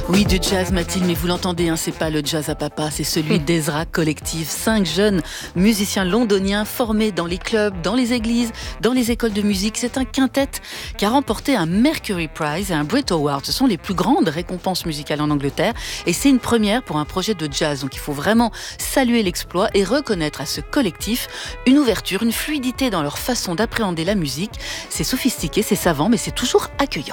Oui, du jazz, Mathilde, mais vous l'entendez, hein, c'est pas le jazz à papa, c'est celui d'Ezra Collective. 5 jeunes musiciens londoniens formés dans les clubs, dans les églises, dans les écoles de musique. C'est un quintet qui a remporté un Mercury Prize et un Brit Award. Ce sont les plus grandes récompenses musicales en Angleterre et c'est une première pour un projet de jazz. Donc il faut vraiment saluer l'exploit et reconnaître à ce collectif une ouverture, une fluidité dans leur façon d'appréhender la musique. C'est sophistiqué, c'est savant, mais c'est toujours accueillant.